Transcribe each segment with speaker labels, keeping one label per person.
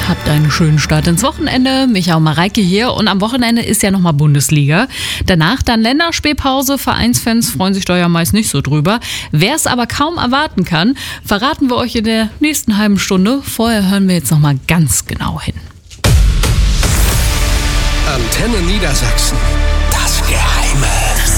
Speaker 1: Habt einen schönen Start ins Wochenende. Micha und Mareike hier. Und am Wochenende ist ja nochmal Bundesliga. Danach dann Länderspielpause. Vereinsfans freuen sich da ja meist nicht so drüber. Wer es aber kaum erwarten kann, verraten wir euch in der nächsten halben Stunde. Vorher hören wir jetzt nochmal ganz genau hin.
Speaker 2: Antenne Niedersachsen. Das Geheime.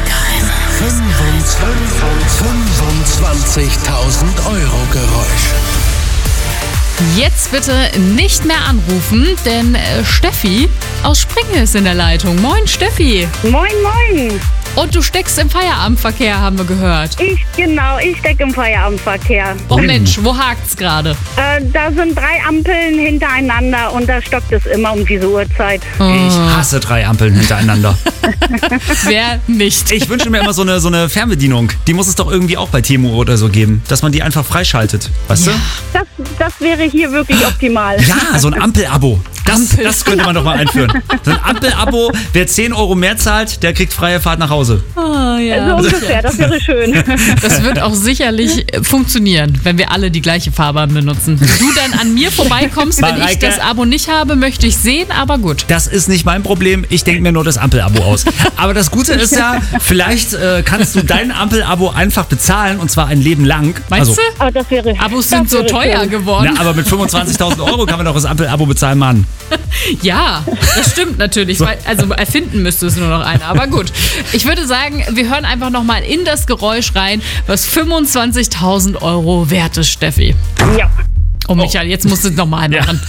Speaker 2: 25.000 Euro Geräusch.
Speaker 1: Jetzt bitte nicht mehr anrufen, denn Steffi aus Springe ist in der Leitung. Moin Steffi.
Speaker 3: Moin, moin.
Speaker 1: Und du steckst im Feierabendverkehr, haben wir gehört.
Speaker 3: Ich stecke im Feierabendverkehr.
Speaker 1: Oh Mensch, wo hakt's gerade?
Speaker 3: Da sind 3 Ampeln hintereinander und da stockt es immer um diese Uhrzeit.
Speaker 4: Ich hasse 3 Ampeln hintereinander.
Speaker 1: Wer nicht?
Speaker 4: Ich wünsche mir immer so eine Fernbedienung. Die muss es doch irgendwie auch bei Temu oder so geben, dass man die einfach freischaltet, weißt du?
Speaker 3: Das wäre hier wirklich optimal.
Speaker 4: Ja, so ein Ampel-Abo. Das könnte man doch mal einführen. So ein Ampel-Abo, wer 10 Euro mehr zahlt, der kriegt freie Fahrt nach Hause.
Speaker 1: Oh, ja.
Speaker 3: So ungefähr, das wäre schön.
Speaker 1: Das wird auch sicherlich funktionieren, wenn wir alle die gleiche Fahrbahn benutzen. Wenn du dann an mir vorbeikommst, wenn ich das Abo nicht habe, möchte ich sehen, aber gut.
Speaker 4: Das ist nicht mein Problem, ich denke mir nur das Ampel-Abo aus. Aber das Gute ist ja, vielleicht kannst du dein Ampel-Abo einfach bezahlen und zwar ein Leben lang.
Speaker 1: Meinst du?
Speaker 3: Aber das wäre,
Speaker 1: Abos sind so teuer
Speaker 3: schön
Speaker 1: geworden.
Speaker 4: Na, aber mit 25.000 Euro kann man doch das Ampel-Abo bezahlen, Mann.
Speaker 1: Ja, das stimmt natürlich. Also erfinden müsste es nur noch einer. Aber gut, ich würde sagen, wir hören einfach nochmal in das Geräusch rein, was 25.000 Euro wert ist, Steffi.
Speaker 3: Ja.
Speaker 1: Oh, Michael, jetzt musst du es nochmal machen.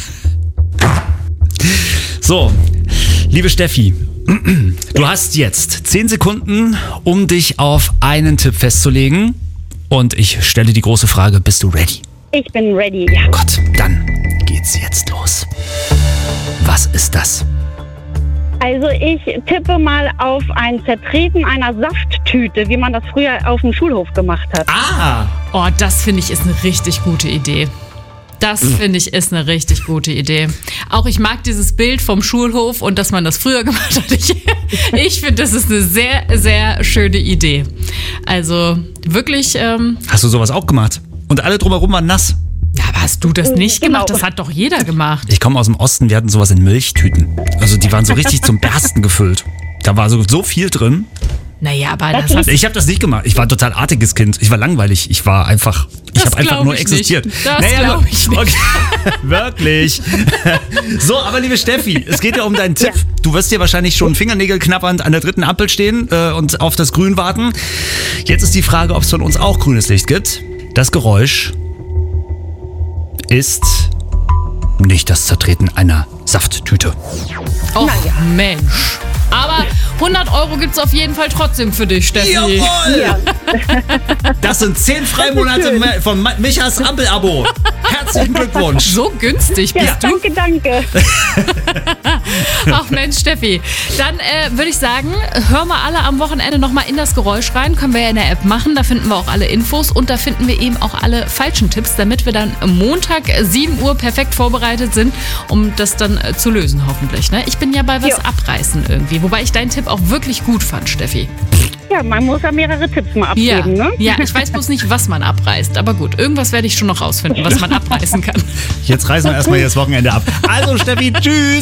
Speaker 4: So, liebe Steffi, du hast jetzt 10 Sekunden, um dich auf einen Tipp festzulegen. Und ich stelle die große Frage, bist du ready?
Speaker 3: Ich bin ready, ja.
Speaker 4: Gut, dann geht's jetzt los. Was ist das?
Speaker 3: Also ich tippe mal auf ein Zertreten einer Safttüte, wie man das früher auf dem Schulhof gemacht hat.
Speaker 4: Ah!
Speaker 1: Oh, das finde ich ist eine richtig gute Idee. Das finde ich ist eine richtig gute Idee. Auch ich mag dieses Bild vom Schulhof und dass man das früher gemacht hat. Ich finde, das ist eine sehr, sehr schöne Idee. Also wirklich.
Speaker 4: Hast du sowas auch gemacht? Und alle drumherum waren nass?
Speaker 1: Ja, aber hast du das nicht
Speaker 3: Genau.
Speaker 1: gemacht? Das hat doch jeder gemacht.
Speaker 4: Ich komme aus dem Osten, wir hatten sowas in Milchtüten. Also die waren so richtig zum Bersten gefüllt. Da war so viel drin.
Speaker 1: Naja, aber das hast
Speaker 4: Ich habe das nicht gemacht. Ich war ein total artiges Kind. Ich war langweilig. Ich habe einfach nur existiert.
Speaker 1: Das glaube ich nicht.
Speaker 4: Okay. Wirklich. So, aber liebe Steffi, es geht ja um deinen Tipp.
Speaker 3: Ja.
Speaker 4: Du wirst dir wahrscheinlich schon Fingernägel knabbernd an der 3. Ampel stehen und auf das Grün warten. Jetzt ist die Frage, ob es von uns auch grünes Licht gibt. Das Geräusch ist nicht das Zertreten einer Safttüte.
Speaker 1: Oh, Mensch. Aber 100 Euro gibt's auf jeden Fall trotzdem für dich, Steffi.
Speaker 4: Jawohl!
Speaker 3: Ja.
Speaker 4: Das sind 10 Freimonate von Michas Ampel-Abo. Herzlichen Glückwunsch.
Speaker 1: So günstig bist
Speaker 3: Ja,
Speaker 1: du.
Speaker 3: danke.
Speaker 1: Ach Mensch, Steffi. Dann würde ich sagen, hören wir alle am Wochenende nochmal in das Geräusch rein. Können wir ja in der App machen. Da finden wir auch alle Infos und da finden wir eben auch alle falschen Tipps, damit wir dann Montag 7 Uhr perfekt vorbereitet sind, um das dann zu lösen hoffentlich. Ne? Ich bin ja bei was abreißen irgendwie. Wobei ich deinen Tipp auch wirklich gut fand, Steffi.
Speaker 3: Ja, man muss ja mehrere Tipps mal
Speaker 1: Ja,
Speaker 3: abgeben, ne?
Speaker 1: ja, ich weiß bloß nicht, was man abreißt. Aber gut, irgendwas werde ich schon noch rausfinden, was man abreißen kann.
Speaker 4: Jetzt reißen wir erstmal das Wochenende ab. Also Steffi, tschüss.